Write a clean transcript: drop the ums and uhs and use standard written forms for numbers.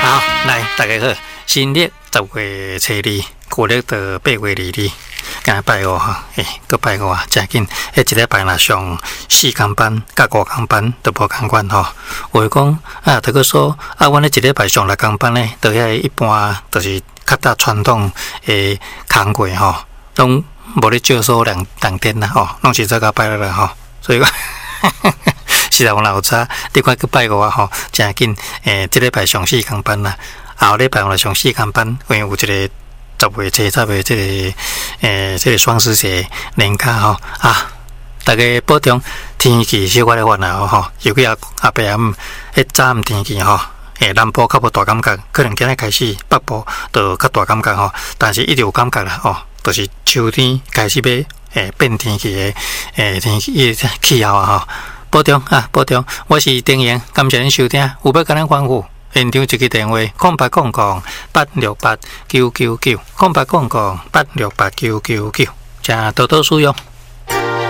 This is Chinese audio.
好，来，大家好，新历10月初2，旧历就8月22，今日拜五哈，搁拜五啊，真紧。一礼拜若上4天班、甲5天班都无共款吼。话讲啊，就个说啊，阮咧一礼拜上6天班咧，就遐一般就是较早传统诶工课吼，拢无咧少数两点啦吼，拢是做到拜六啦吼，所以讲。是啦，我老早你看去拜五啊吼，真紧这礼拜上4天班啦，后礼拜我来上4天班，因为有一个10月初10的这个双十节年假吼啊，大家保重，天气小可咧烦恼吼，尤其后壁暗迄早暗天气吼，南部较无大感觉，可能今日开始北部就较大感觉吼，但是一直有感觉啦吼，就是秋天开始要变天气的天气候啊吼。保重啊，保重！我是丁阳，感谢您收听。有要跟咱吩咐，现场一个电话：0800-868-999，0800-868-999，请多多使用。